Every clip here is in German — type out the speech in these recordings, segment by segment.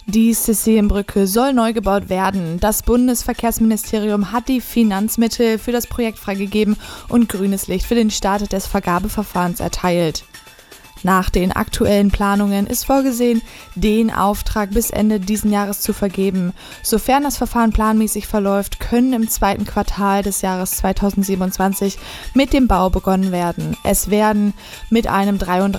Die Sisseenbrücke soll neu gebaut werden. Das Bundesverkehrsministerium hat die Finanzmittel für das Projekt freigegeben und grünes Licht für den Start des Vergabeverfahrens erteilt. Nach den aktuellen Planungen ist vorgesehen, den Auftrag bis Ende diesen Jahres zu vergeben. Sofern das Verfahren planmäßig verläuft, können im 2. Quartal des Jahres 2027 mit dem Bau begonnen werden. Es wird mit einer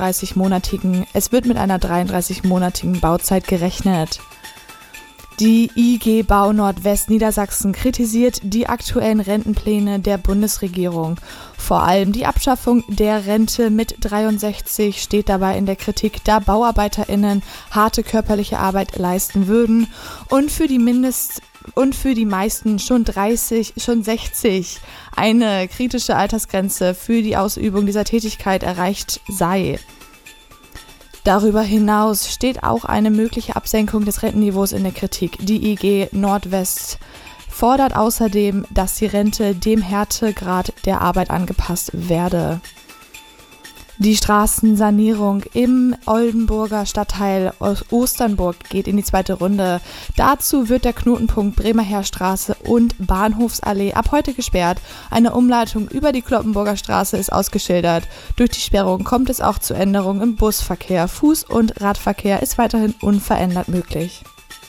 33-monatigen Bauzeit gerechnet. Die IG Bau Nordwest Niedersachsen kritisiert die aktuellen Rentenpläne der Bundesregierung. Vor allem die Abschaffung der Rente mit 63 steht dabei in der Kritik, da BauarbeiterInnen harte körperliche Arbeit leisten würden und für die meisten schon 60 eine kritische Altersgrenze für die Ausübung dieser Tätigkeit erreicht sei. Darüber hinaus steht auch eine mögliche Absenkung des Rentenniveaus in der Kritik. Die IG Nordwest fordert außerdem, dass die Rente dem Härtegrad der Arbeit angepasst werde. Die Straßensanierung im Oldenburger Stadtteil Osternburg geht in die 2. Runde. Dazu wird der Knotenpunkt Bremerheerstraße und Bahnhofsallee ab heute gesperrt. Eine Umleitung über die Cloppenburger Straße ist ausgeschildert. Durch die Sperrung kommt es auch zu Änderungen im Busverkehr. Fuß- und Radverkehr ist weiterhin unverändert möglich.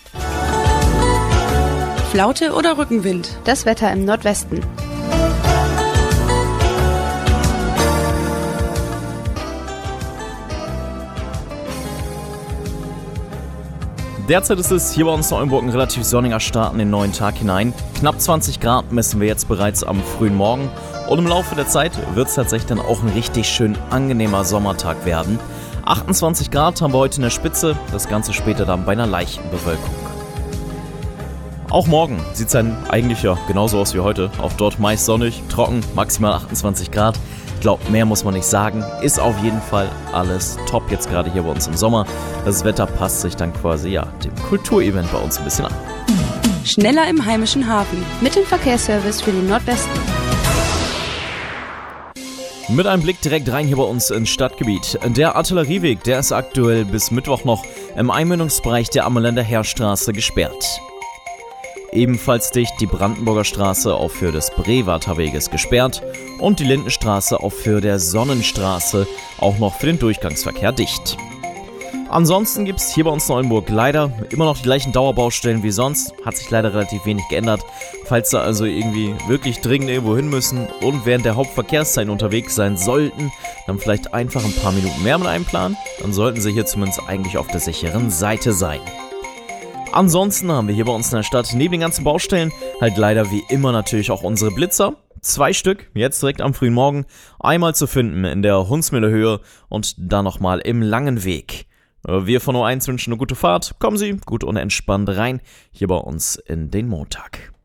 Flaute oder Rückenwind? Das Wetter im Nordwesten. Derzeit ist es hier bei uns in Oldenburg ein relativ sonniger Start in den neuen Tag hinein. Knapp 20 Grad messen wir jetzt bereits am frühen Morgen. Und im Laufe der Zeit wird es tatsächlich dann auch ein richtig schön angenehmer Sommertag werden. 28 Grad haben wir heute in der Spitze, das Ganze später dann bei einer leichten Bewölkung. Auch morgen sieht es dann eigentlich genauso aus wie heute. Auch dort meist sonnig, trocken, maximal 28 Grad. Ich glaube, mehr muss man nicht sagen. Ist auf jeden Fall alles top jetzt gerade hier bei uns im Sommer. Das Wetter passt sich dann quasi dem Kulturevent bei uns ein bisschen an. Schneller im heimischen Hafen. Mit dem Verkehrsservice für den Nordwesten. Mit einem Blick direkt rein hier bei uns ins Stadtgebiet. Der Artillerieweg, der ist aktuell bis Mittwoch noch im Einmündungsbereich der Ammerländer Heerstraße gesperrt. Ebenfalls dicht die Brandenburger Straße auf Höhe des Brewarter Weges gesperrt und die Lindenstraße auf Höhe der Sonnenstraße auch noch für den Durchgangsverkehr dicht. Ansonsten gibt es hier bei uns in Oldenburg leider immer noch die gleichen Dauerbaustellen wie sonst. Hat sich leider relativ wenig geändert. Falls Sie also irgendwie wirklich dringend irgendwo hin müssen und während der Hauptverkehrszeiten unterwegs sein sollten, dann vielleicht einfach ein paar Minuten mehr mit einplanen. Dann sollten Sie hier zumindest eigentlich auf der sicheren Seite sein. Ansonsten haben wir hier bei uns in der Stadt neben den ganzen Baustellen halt leider wie immer natürlich auch unsere Blitzer. 2 Stück, jetzt direkt am frühen Morgen. Einmal zu finden in der Hunsmühle Höhe und dann nochmal im Langen Weg. Wir von O1 wünschen eine gute Fahrt. Kommen Sie gut und entspannt rein hier bei uns in den Montag.